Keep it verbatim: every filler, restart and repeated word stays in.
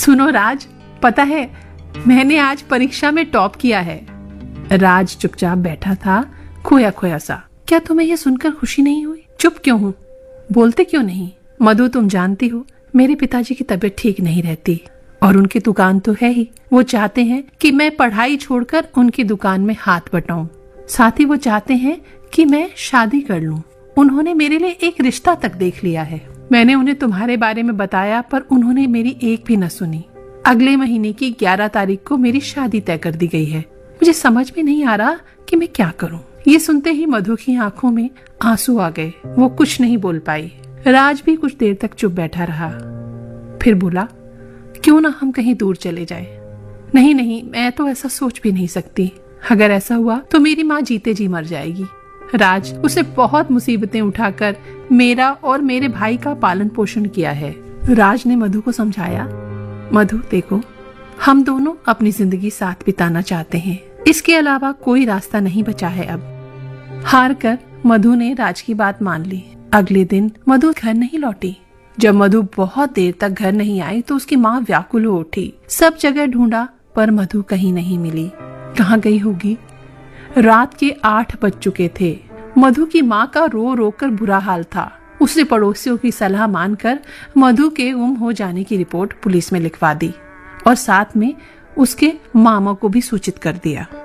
सुनो राज, पता है मैंने आज परीक्षा में टॉप किया है। राज चुपचाप बैठा था, खोया खोया सा। क्या तुम्हें यह सुनकर खुशी नहीं हुई? चुप क्यों हूँ? बोलते क्यों नहीं? मधु, तुम जानती हो मेरे पिताजी की तबीयत ठीक नहीं रहती और उनकी दुकान तो है ही। वो चाहते हैं कि मैं पढ़ाई छोड़कर उनकी दुकान में हाथ बटाऊं। साथ ही वो चाहते हैं कि मैं शादी कर लूं। उन्होंने मेरे लिए एक रिश्ता तक देख लिया है। मैंने उन्हें तुम्हारे बारे में बताया पर उन्होंने मेरी एक भी न सुनी। अगले महीने की ग्यारह तारीख को मेरी शादी तय कर दी गई है। मुझे समझ में नहीं आ रहा कि मैं क्या करूं। ये सुनते ही मधु की आंखों में आंसू आ गए। वो कुछ नहीं बोल पाई। राज भी कुछ देर तक चुप बैठा रहा, फिर बोला, क्यों ना हम कहीं दूर चले जाएं? नहीं नहीं, मैं तो ऐसा सोच भी नहीं सकती। अगर ऐसा हुआ तो मेरी माँ जीते जी मर जाएगी। राज, उसे बहुत मुसीबतें उठाकर मेरा और मेरे भाई का पालन पोषण किया है। राज ने मधु को समझाया, मधु देखो, हम दोनों अपनी जिंदगी साथ बिताना चाहते हैं। इसके अलावा कोई रास्ता नहीं बचा है अब। हार कर मधु ने राज की बात मान ली। अगले दिन मधु घर नहीं लौटी। जब मधु बहुत देर तक घर नहीं आई तो उसकी माँ व्याकुल हो उठी। सब जगह ढूंढा पर मधु कहीं नहीं मिली। कहाँ गई होगी? रात के आठ बज चुके थे। मधु की माँ का रो रो कर बुरा हाल था। उसने पड़ोसियों की सलाह मानकर मधु के गुम हो जाने की रिपोर्ट पुलिस में लिखवा दी और साथ में उसके मामा को भी सूचित कर दिया।